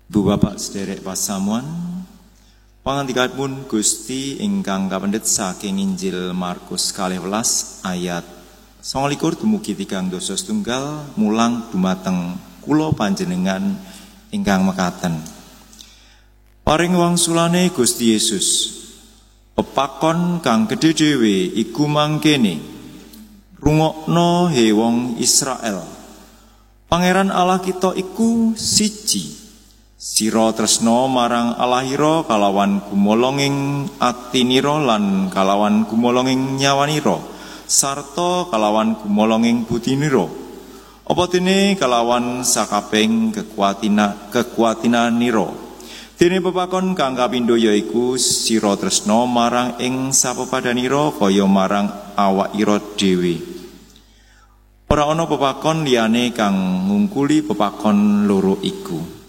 Bu Bapak sederek pasamuan, pangandikipun Gusti ingkang kapendhet saking Injil Markus 12 ayat 29 dumugi 37 mulang dumateng kula panjenengan ingkang mekaten. Paring wangsulane Gusti Yesus, pepakon kang gedhe dhewe iku mangkene, rungokno he wong Israel. Pangeran Allah kita iku siji. Sira tresna marang Allahira kalawan gumolonging atinira lan kalawan gumolonging nyawanira sarta kalawan gumolonging budinira. Apa dene kalawan sakabeng kekuatinanira. Dene pepakon kang kapindho yaiku sira tresna marang ing sapepadanira kaya marang awakira dhewe. Ora ana pepakon liyane kang ngungkuli pepakon loro iku.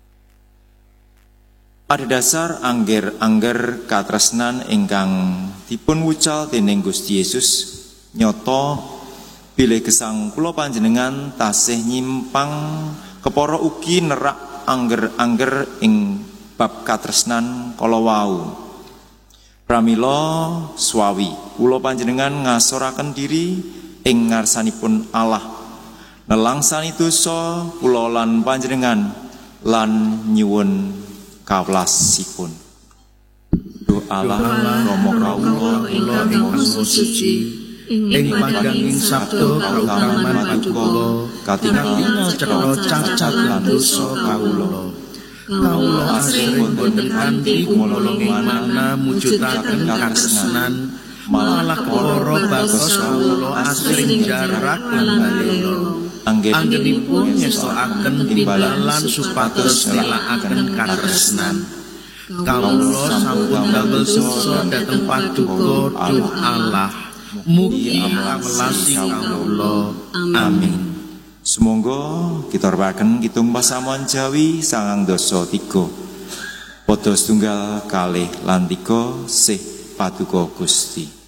Pada dasar angger katresnan ingkang dipun wucal dening Gusti Yesus nyoto bilih gesang kula panjenengan tasih nyimpang kepara ugi nerak angger ing bab katresnan kala wau. Pramila swawi kula panjenengan ngasoraken diri ing ngarsanipun Allah. Nelangsani dosa kula lan panjenengan lan nyuwun kawlasipun. Doalah Rama kawula ingkang suci ing panjanging sabda kautaman paduka katingal cetha cacat lan dosa kawula. Kawula asring boten kanthi kumolonging mana mujudaken katresnan, malah para bagus kawula asring jarak lan balelo. Anggenipun ngestoaken timbalan supados nelakaken katresnan. Kawula sampun damel dosa dhateng paduka Duh Allah. Mugi awelasi kawula. Amin. Sumangga kita repaken kitung pasamuan Jawi 9:3. Padha setunggal kalih lan 3 sih paduka Gusti.